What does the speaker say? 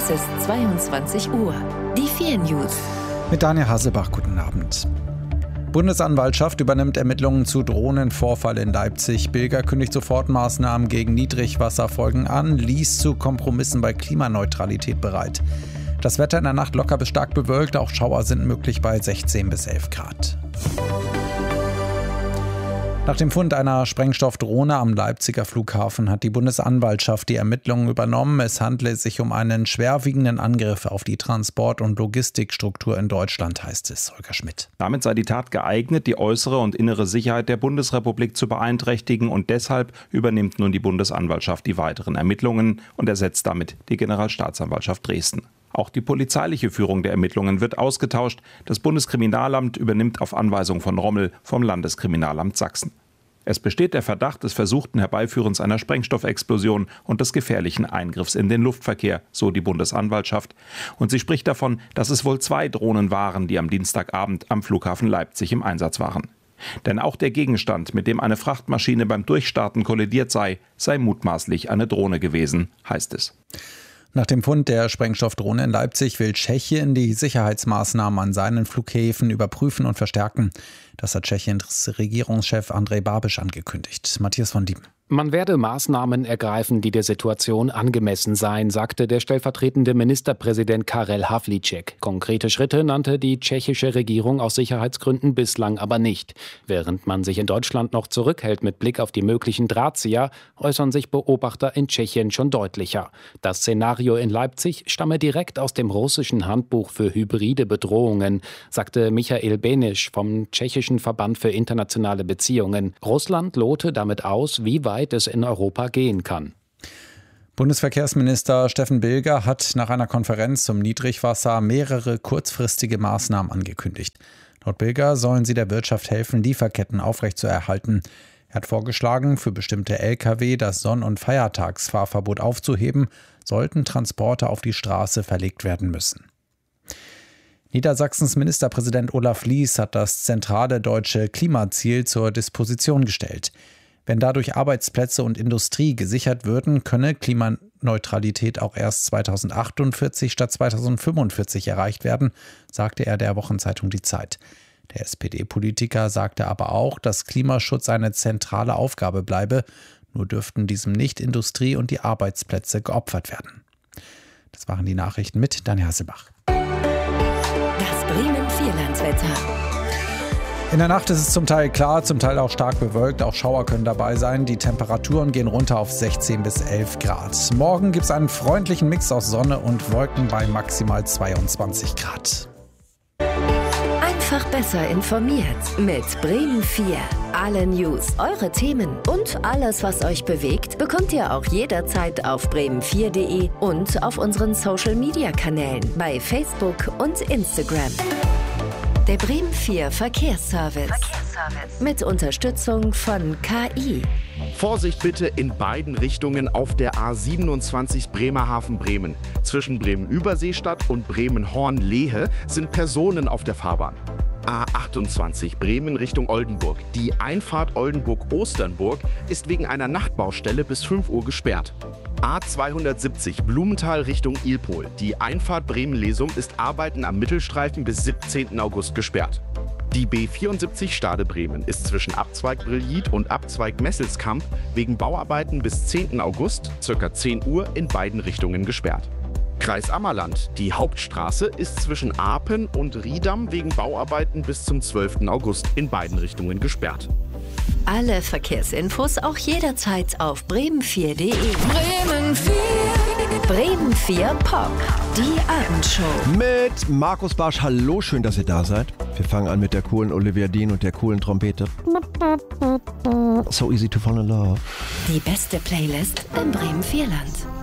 Es ist 22 Uhr. Die 4 News. Mit Daniel Hasselbach, guten Abend. Bundesanwaltschaft übernimmt Ermittlungen zu Drohnenvorfall in Leipzig. Bilger kündigt sofort Maßnahmen gegen Niedrigwasserfolgen an, ließ zu Kompromissen bei Klimaneutralität bereit. Das Wetter in der Nacht locker bis stark bewölkt, auch Schauer sind möglich bei 16 bis 11 Grad. Nach dem Fund einer Sprengstoffdrohne am Leipziger Flughafen hat die Bundesanwaltschaft die Ermittlungen übernommen. Es handle sich um einen schwerwiegenden Angriff auf die Transport- und Logistikstruktur in Deutschland, heißt es. Holger Schmidt. Damit sei die Tat geeignet, die äußere und innere Sicherheit der Bundesrepublik zu beeinträchtigen, und deshalb übernimmt nun die Bundesanwaltschaft die weiteren Ermittlungen und ersetzt damit die Generalstaatsanwaltschaft Dresden. Auch die polizeiliche Führung der Ermittlungen wird ausgetauscht. Das Bundeskriminalamt übernimmt auf Anweisung von Rommel vom Landeskriminalamt Sachsen. Es besteht der Verdacht des versuchten Herbeiführens einer Sprengstoffexplosion und des gefährlichen Eingriffs in den Luftverkehr, so die Bundesanwaltschaft. Und sie spricht davon, dass es wohl 2 Drohnen waren, die am Dienstagabend am Flughafen Leipzig im Einsatz waren. Denn auch der Gegenstand, mit dem eine Frachtmaschine beim Durchstarten kollidiert sei mutmaßlich eine Drohne gewesen, heißt es. Nach dem Fund der Sprengstoffdrohne in Leipzig will Tschechien die Sicherheitsmaßnahmen an seinen Flughäfen überprüfen und verstärken. Das hat Tschechiens Regierungschef Andrej Babiš angekündigt. Matthias von Diem. Man werde Maßnahmen ergreifen, die der Situation angemessen seien, sagte der stellvertretende Ministerpräsident Karel Havlíček. Konkrete Schritte nannte die tschechische Regierung aus Sicherheitsgründen bislang aber nicht. Während man sich in Deutschland noch zurückhält mit Blick auf die möglichen Drahtzieher, äußern sich Beobachter in Tschechien schon deutlicher. Das Szenario in Leipzig stamme direkt aus dem russischen Handbuch für hybride Bedrohungen, sagte Michael Benisch vom tschechischen Verband für internationale Beziehungen. Russland lote damit aus, wie weit es in Europa gehen kann. Bundesverkehrsminister Steffen Bilger hat nach einer Konferenz zum Niedrigwasser mehrere kurzfristige Maßnahmen angekündigt. Laut Bilger sollen sie der Wirtschaft helfen, Lieferketten aufrechtzuerhalten. Er hat vorgeschlagen, für bestimmte Lkw das Sonn- und Feiertagsfahrverbot aufzuheben, sollten Transporte auf die Straße verlegt werden müssen. Niedersachsens Ministerpräsident Olaf Lies hat das zentrale deutsche Klimaziel zur Disposition gestellt. Wenn dadurch Arbeitsplätze und Industrie gesichert würden, könne Klimaneutralität auch erst 2048 statt 2045 erreicht werden, sagte er der Wochenzeitung Die Zeit. Der SPD-Politiker sagte aber auch, dass Klimaschutz eine zentrale Aufgabe bleibe, nur dürften diesem nicht Industrie und die Arbeitsplätze geopfert werden. Das waren die Nachrichten mit Daniel Hasselbach. Das Bremen-Vierlandswetter. In der Nacht ist es zum Teil klar, zum Teil auch stark bewölkt. Auch Schauer können dabei sein. Die Temperaturen gehen runter auf 16 bis 11 Grad. Morgen gibt es einen freundlichen Mix aus Sonne und Wolken bei maximal 22 Grad. Einfach besser informiert mit Bremen 4. Alle News, eure Themen und alles, was euch bewegt, bekommt ihr auch jederzeit auf bremen4.de und auf unseren Social-Media-Kanälen bei Facebook und Instagram. Der Bremen 4 Verkehrsservice. Mit Unterstützung von KI. Vorsicht bitte in beiden Richtungen auf der A27 Bremerhaven-Bremen. Zwischen Bremen-Überseestadt und Bremen-Horn-Lehe sind Personen auf der Fahrbahn. A28 Bremen Richtung Oldenburg. Die Einfahrt Oldenburg-Osternburg ist wegen einer Nachtbaustelle bis 5 Uhr gesperrt. A270 Blumenthal Richtung Ilpol. Die Einfahrt Bremen-Lesum ist Arbeiten am Mittelstreifen bis 17. August gesperrt. Die B74 Stade-Bremen ist zwischen Abzweig Brillied und Abzweig Messelskamp wegen Bauarbeiten bis 10. August, ca. 10 Uhr, in beiden Richtungen gesperrt. Kreis Ammerland. Die Hauptstraße ist zwischen Apen und Riedam wegen Bauarbeiten bis zum 12. August in beiden Richtungen gesperrt. Alle Verkehrsinfos auch jederzeit auf bremen4.de. Bremen 4. Bremen 4 Pop. Die Abendshow. Mit Markus Barsch. Hallo, schön, dass ihr da seid. Wir fangen an mit der coolen Olivia Dean und der coolen Trompete. So easy to fall in love. Die beste Playlist im Bremen-Vierland.